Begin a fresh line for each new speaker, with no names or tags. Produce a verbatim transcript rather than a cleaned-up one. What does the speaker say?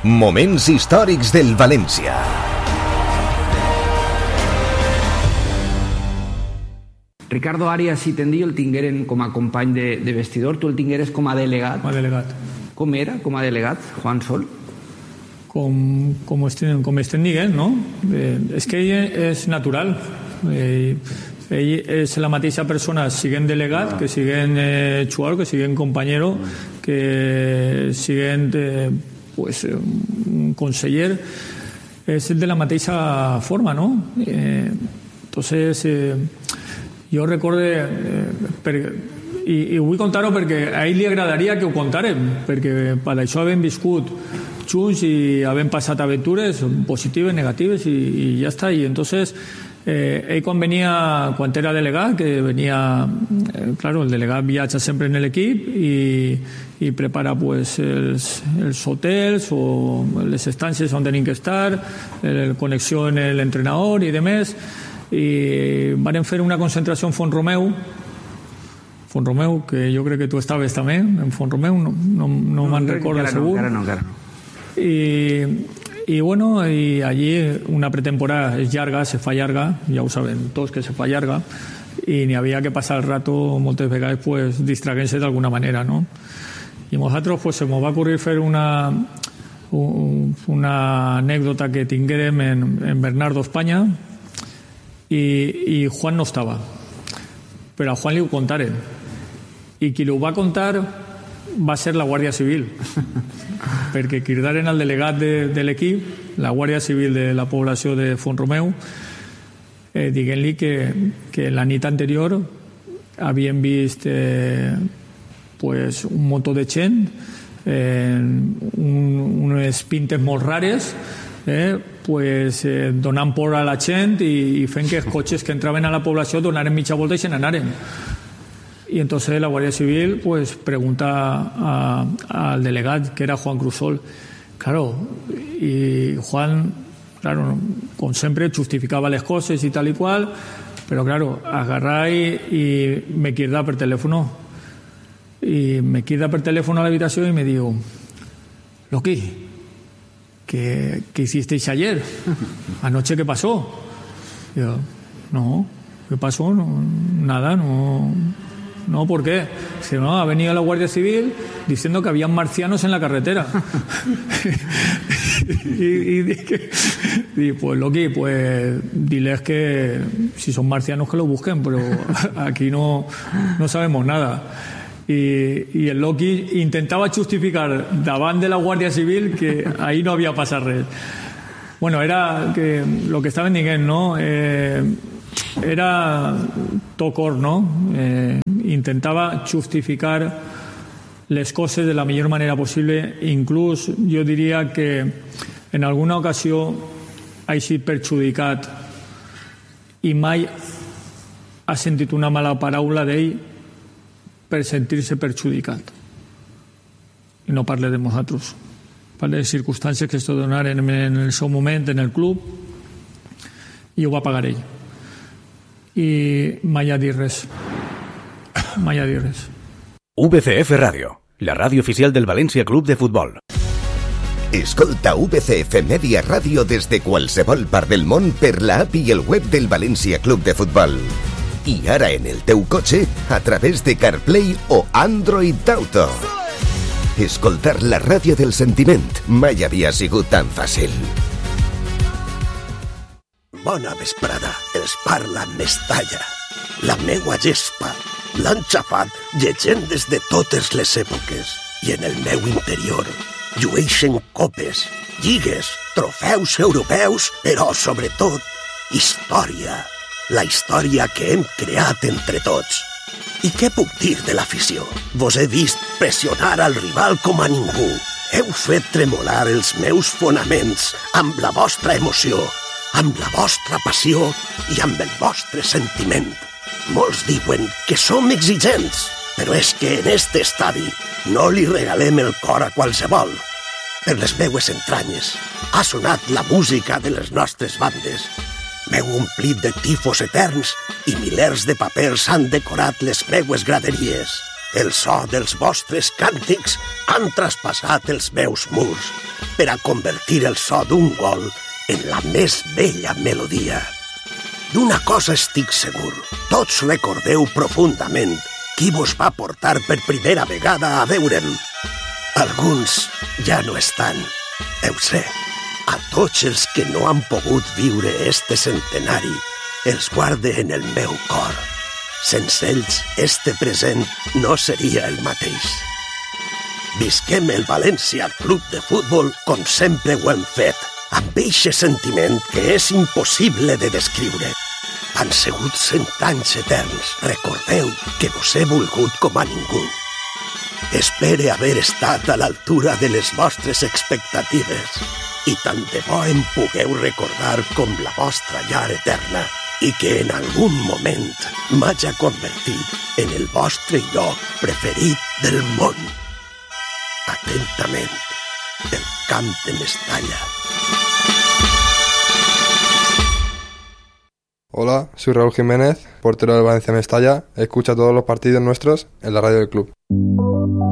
Moments històrics del València.
Ricardo Arias i Tendí el tingueren com a company de, de vestidor, tu el tingueres com a delegat.
Com a delegat.
Com era com a delegat, Juan Sol?
Com, com, estem, com estem dient, no? Eh, és que ell és natural. Eh, ell és la mateixa persona, siguent delegat, que siguent eh, jugador, que siguent companyero, que siguent eh, pues, un conseller. És de la mateixa forma, no? Eh, entonces... Eh, jo recorde, eh, per, i, i vull contar-ho perquè a ell li agradaria que ho contàrem, perquè per això havem viscut junts i havem passat aventures positives, negatives i, i ja està. I entonces eh, ell quan venia, quan era delegat, que venia, eh, claro, el delegat viatja sempre en l'equip i, i prepara pues, els, els hotels o les estàncies on tenim que estar, la connexió amb l'entrenador i demés. I van fer una concentració en Font-romeu Font-romeu, que jo crec que tu estaves també en Font-romeu, no, no, no, no me'n recordo segur.
Encara no, encara no.
I, i bueno, i allí una pretemporada és llarga, se fa llarga, ja ho saben tots que se fa llarga, i n'hi havia que passar el rato moltes vegades pues, distraguent-se d'alguna manera, no? I nosaltres pues, se mos va ocurrir fer una una anècdota que tinguérem en, en Bernardo España. I, i Juan no estava, però a Juan li ho contaren, i qui li ho va contar va ser la Guàrdia Civil, perquè cridaren al delegat de, de l'equip, la Guàrdia Civil de la població de Font-romeu, eh, dient-li que, que la nit anterior havien vist eh, pues, un munt de gent, eh, un, unes pintes molt rares, Eh, pues, eh, donant por a la gent i, i fent que els cotxes que entraven a la població donaren mitja volta i se n'anaren. I entonces la Guàrdia Civil pues, pregunta a, al delegat, que era Juan Crusol. Claro, y Juan, claro, com sempre, justificava les coses i tal i qual, però claro, agarrar i, i me queda per telèfono. I me queda per telèfono a l'habitació i me diu, Loqui, ¿Qué, ¿qué hicisteis ayer? ¿Anoche qué pasó? Yo, no, ¿qué pasó? No, nada, no, no, ¿por qué? Si no, ha venido la Guardia Civil diciendo que habían marcianos en la carretera. y, y dije, y pues Loqui, pues diles que si son marcianos que lo busquen, pero aquí no, no sabemos nada. I, i el Loqui intentava justificar davant de la Guàrdia Civil que ahí no havia passat res. Bueno, era que lo que estaven dient, no? Eh, era tocor, no? Eh, intentava justificar les coses de la millor manera possible. Inclús jo diria que en alguna ocasió ha sigut perjudicat i mai ha sentit una mala paraula d'ell per sentir-se perjudicat. I no parle de nosaltres, parle de circumstàncies que es donaren en el seu moment en el club i ho va pagar ell. I mai ha dit res. Mai ha dit res.
V C F Ràdio, la ràdio oficial del València Club de Futbol. Escolta V C F Media Ràdio des de qualsevol part del món per l'app i el web del València Club de Futbol. I ara en el teu cotxe a través de CarPlay o Android Auto. Escoltar la ràdio del sentiment mai havia sigut tan fàcil.
Bona vesprada, els parla Mestalla. La meua gespa l'han xafat llegendes de totes les èpoques i en el meu interior llueixen copes, lligues, trofeus europeus, però sobretot història. La història que hem creat entre tots. I què puc dir de l'afició? Vos he vist pressionar al rival com a ningú. Heu fet tremolar els meus fonaments amb la vostra emoció, amb la vostra passió i amb el vostre sentiment. Molts diuen que som exigents, però és que en este estadi no li regalem el cor a qualsevol. Per les meues entranyes ha sonat la música de les nostres bandes. M'heu omplit de tifos eterns i milers de papers han decorat les meues graderies. El so dels vostres càntics han traspassat els meus murs per a convertir el so d'un gol en la més bella melodia. D'una cosa estic segur, tots recordeu profundament qui vos va portar per primera vegada a veure'm. Alguns ja no estan, ho sé. A tots els que no han pogut viure este centenari, els guarde en el meu cor. Sense ells, este present no seria el mateix. Visquem el València Club de Futbol com sempre ho hem fet, amb eixe sentiment que és impossible de descriure. Han sigut cent anys eterns. Recordeu que vos he volgut com a ningú. Espere haver estat a l'altura de les vostres expectatives i tant de bo em pugueu recordar com la vostra llar eterna i que en algun moment m'haja convertit en el vostre lloc preferit del món. Atentament, el Camp de Mestalla.
Hola, soy Raúl Jiménez, portero del Valencia Mestalla. Escucha todos los partidos nuestros en la radio del club.